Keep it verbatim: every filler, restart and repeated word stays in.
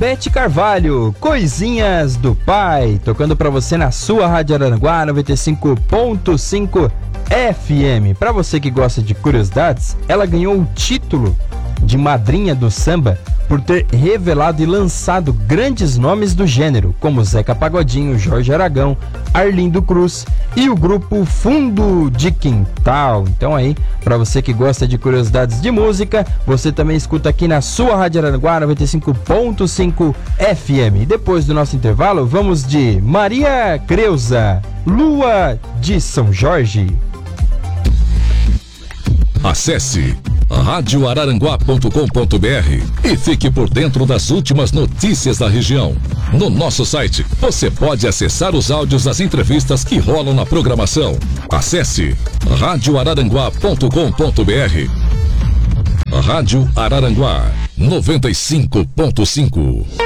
Bete Carvalho, Coisinhas do Pai, tocando pra você na sua Rádio Araranguá noventa e cinco ponto cinco F M. Pra você que gosta de curiosidades, ela ganhou o título de madrinha do samba por ter revelado e lançado grandes nomes do gênero, como Zeca Pagodinho, Jorge Aragão, Arlindo Cruz e o grupo Fundo de Quintal. Então aí, para você que gosta de curiosidades de música, você também escuta aqui na sua Rádio Araranguá noventa e cinco ponto cinco F M. Depois do nosso intervalo, vamos de Maria Creuza, Lua de São Jorge. Acesse rádio araranguá ponto com ponto br e fique por dentro das últimas notícias da região. No nosso site, você pode acessar os áudios das entrevistas que rolam na programação. Acesse rádio araranguá ponto com ponto br. Rádio Araranguá noventa e cinco ponto cinco.